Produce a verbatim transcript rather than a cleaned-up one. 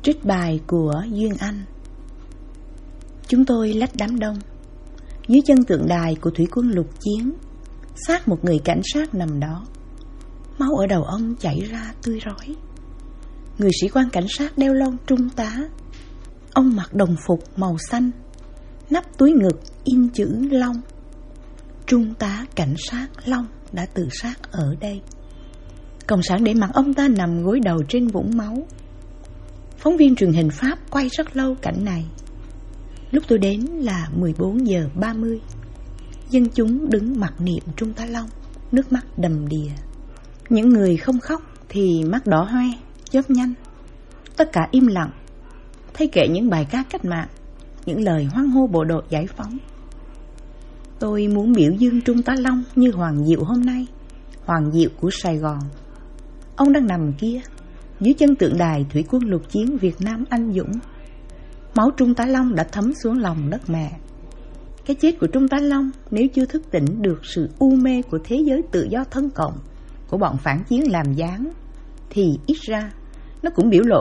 Trích bài của Duyên Anh. Chúng tôi lách đám đông. Dưới chân tượng đài của thủy quân lục chiến, xác một người cảnh sát nằm đó. Máu ở đầu ông chảy ra tươi rói. Người sĩ quan cảnh sát đeo lon trung tá. Ông mặc đồng phục màu xanh, nắp túi ngực in chữ Long. Trung tá cảnh sát Long đã tự sát ở đây. Cộng sản để mặc ông ta nằm gối đầu trên vũng máu. Phóng viên truyền hình Pháp quay rất lâu cảnh này. Lúc tôi đến là mười bốn giờ ba mươi. Dân chúng đứng mặc niệm Trung tá Long, nước mắt đầm đìa. Những người không khóc thì mắt đỏ hoe, chớp nhanh. Tất cả im lặng, thay kệ những bài ca cách mạng, những lời hoan hô bộ đội giải phóng. Tôi muốn biểu dương Trung tá Long như Hoàng Diệu hôm nay, Hoàng Diệu của Sài Gòn. Ông đang nằm kia, dưới chân tượng đài thủy quân lục chiến Việt Nam anh dũng. Máu Trung tá Long đã thấm xuống lòng đất mẹ. Cái chết của Trung tá Long nếu chưa thức tỉnh được sự u mê của thế giới tự do thân cộng, của bọn phản chiến làm gián, thì ít ra nó cũng biểu lộ